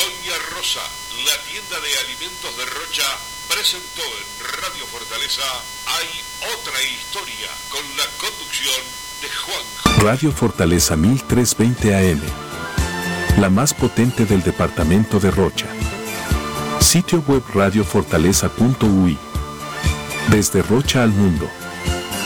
Doña Rosa, la tienda de alimentos de Rocha, presentó en Radio Fortaleza Hay otra historia, con la conducción de Juan. Radio Fortaleza 1320 AM, la más potente del departamento de Rocha. Sitio web radiofortaleza.ui. Desde Rocha al mundo.